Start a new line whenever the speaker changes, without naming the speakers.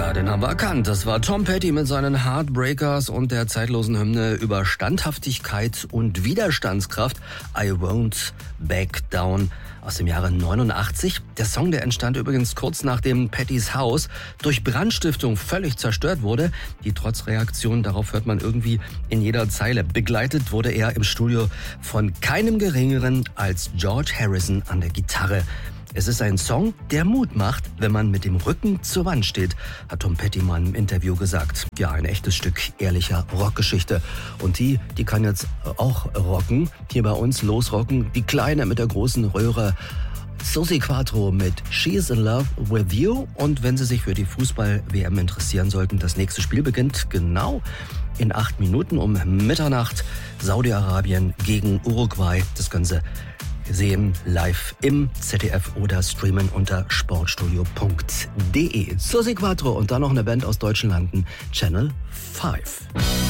Ja, den haben wir erkannt. Das war Tom Petty mit seinen Heartbreakers und der zeitlosen Hymne über Standhaftigkeit und Widerstandskraft. I won't back down aus dem Jahre 89. Der Song, der entstand übrigens kurz nachdem Pattys Haus durch Brandstiftung völlig zerstört wurde. Die Trotzreaktion darauf hört man irgendwie in jeder Zeile. Begleitet wurde er im Studio von keinem Geringeren als George Harrison an der Gitarre. Es ist ein Song, der Mut macht, wenn man mit dem Rücken zur Wand steht, hat Tom Petty mal im Interview gesagt. Ja, ein echtes Stück ehrlicher Rockgeschichte. Und die kann jetzt auch rocken, hier bei uns losrocken. Die Kleine mit der großen Röhre, Suzi Quatro mit She's in Love with You. Und wenn Sie sich für die Fußball-WM interessieren sollten, das nächste Spiel beginnt genau in 8 Minuten um Mitternacht. Saudi-Arabien gegen Uruguay. Das können Sie sehen live im ZDF oder streamen unter sportstudio.de. Suzi Quatro und dann noch eine Band aus deutschen Landen, Channel 5.